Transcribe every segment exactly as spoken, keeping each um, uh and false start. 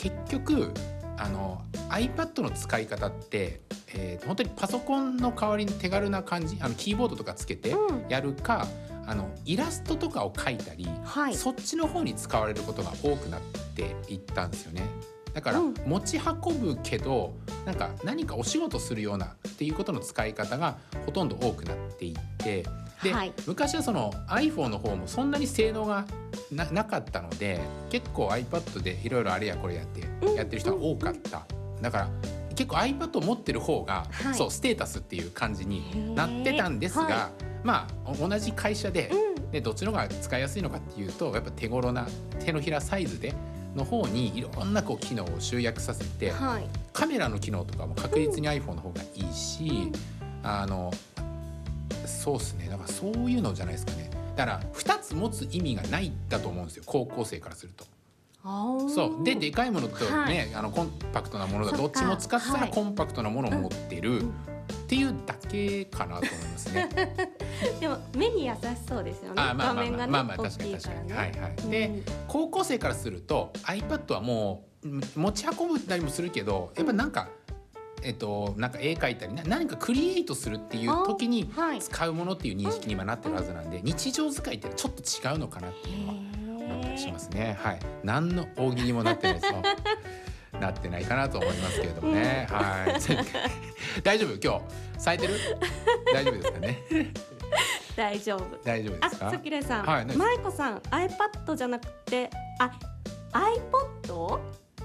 結局あの iPad の使い方って、えー、本当にパソコンの代わりに手軽な感じ、あのキーボードとかつけてやるか、うん、あのイラストとかを描いたり、はい、そっちの方に使われることが多くなっていったんですよね。だから、うん、持ち運ぶけどなんか何かお仕事するようなっていうことの使い方がほとんど多くなっていってで、はい、昔はその iPhone の方もそんなに性能が な, なかったので結構 iPad でいろいろあれやこれやってやってる人が多かった、うんうん、だから結構 iPad を持ってる方が、はい、そうステータスっていう感じになってたんですが、はい、まあ同じ会社 で,、うん、でどっちの方が使いやすいのかっていうとやっぱ手頃な手のひらサイズでの方にいろんなこう機能を集約させて、はい、カメラの機能とかも確実に iPhone の方がいいし、うん、あのそうですね、だからそういうのじゃないですかね。だからふたつ持つ意味がないんだと思うんですよ、高校生からすると。そうででかいものとね、はい、あのコンパクトなものだどっちも使ったらコンパクトなものを持ってる、はい、っていうだけかなと思いますね。 でも目に優しそうですよね。あ、まあまあまあ、画面がね、まあまあ確かに確かに、ね、はいはい。で、うん、高校生からすると iPad はもう持ち運ぶたりもするけどやっぱなんか、えっと、なんか絵描いたり何かクリエイトするっていう時に使うものっていう認識に今なってるはずなんで、日常使いってちょっと違うのかなっていうのは思ったりしますね。はい、何の大喜利もなってないですよなってないかなと思いますけれどもね、うん、はい大丈夫今日咲いてる大丈夫ですかね大丈夫大丈夫ですか。 あ、さきれいさん、はい、まいこさん iPad じゃなくてあ iPod？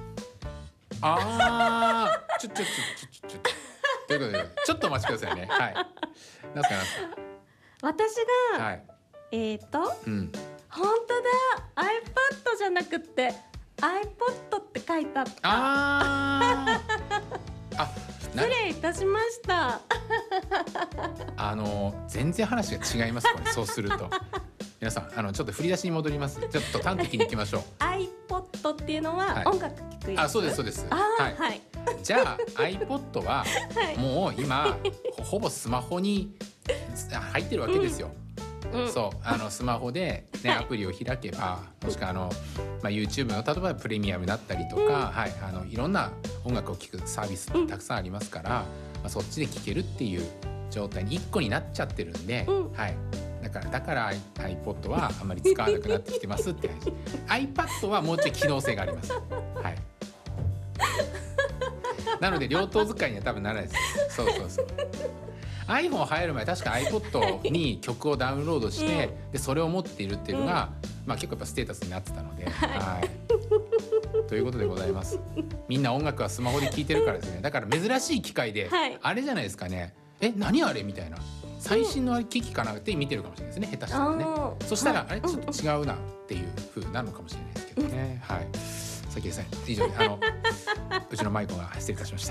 あーちょちょちょちょちょちょということでちょっとお待ちくださいね。はい。なんすかなんすか。 私が、はい、えーと、うん、本当だ iPad じゃなくて iPod って書いてあった。 ああ失礼いたしましたあの全然話が違いますこれそうすると皆さんあのちょっと振り出しに戻ります。ちょっと端的にいきましょう iPod っていうのは音楽聴くやつ、 はい、あそうですそうです。 あ、はいはい、 じゃあ iPod はもう今ほぼスマホに入ってるわけですよ、うんうん、そうあのスマホで、ね、アプリを開けばもしくはあの、まあ、YouTube の例えばプレミアムだったりとか、うんはい、あのいろんな音楽を聴くサービスたくさんありますから、まあ、そっちで聴けるっていう状態にいっこになっちゃってるんで、うんはい、だからだから iPod はあんまり使わなくなってきてますって話iPad はもうちょい機能性があります、はい、なので両党使いには多分ならないです。そうそうそうiPhone 入る前確か iPod に曲をダウンロードして、うん、でそれを持っているっていうのが、うんまあ、結構やっぱステータスになってたので、はいはい、ということでございます。みんな音楽はスマホで聴いてるからですね。だから珍しい機械で、はい、あれじゃないですかね、え何あれみたいな最新の機器かなって見てるかもしれないですね、下手したらね。そしたら、はい、あれちょっと違うなっていう風になるのかもしれないですけどね、はい。さきれいさん以上であのうちのマイコが失礼いたしました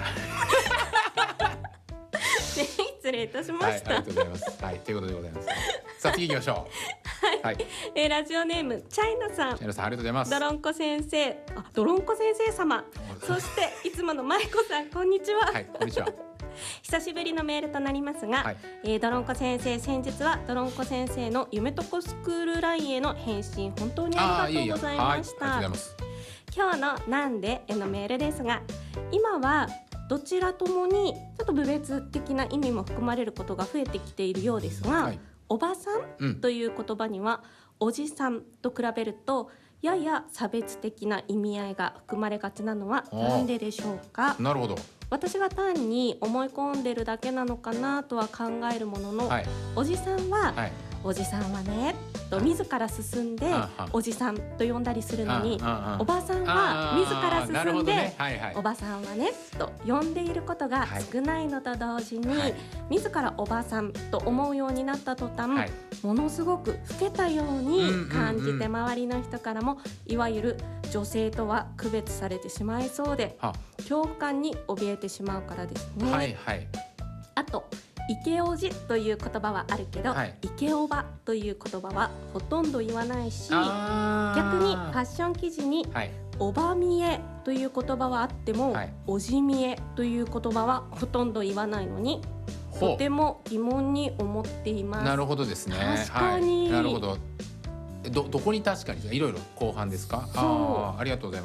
失礼いたしました、 はい、ありがとうございます、はい、ということでございます。さあ次行きましょうはい、はいえー、ラジオネームチャイナさん、 チャイナさんありがとうございます。 ドロンコ先生、あドロンコ先生様そしていつものマイコさんこんにちは。 はいこんにちは久しぶりのメールとなりますが、はいえー、ドロンコ先生先日はドロンコ先生の夢とこスクールラインへの返信本当にありがとうございました。今日のなんでへのメールですが、今はどちらともにちょっと部別的な意味も含まれることが増えてきているようですが、はい、おばさんという言葉には、うん、おじさんと比べるとやや差別的な意味合いが含まれがちなのはなんででしょうか。 なるほど。 私が単に思い込んでるだけなのかなとは考えるものの、はい、おじさんは、はい、おじさんはねと自ら進んでおじさんと呼んだりするのに、おばさんは自ら進んで、ねはいはい、おばさんはねと呼んでいることが少ないのと同時に、はい、自らおばさんと思うようになった途端、はい、ものすごく老けたように感じて、周りの人からもいわゆる女性とは区別されてしまいそうで、恐怖感に怯えてしまうからですね、はいはい、あとイケオジという言葉はあるけど、はい、イケオバという言葉はほとんど言わないし、逆にファッション記事に、はい、おばみえという言葉はあっても、はい、おじみえという言葉はほとんど言わないのに、とても疑問に思っています。 なるほどですね。 確かに、 はい、なるほど。ど, どこに確かにいろいろ後半ですか。ああ、ありがとうございます。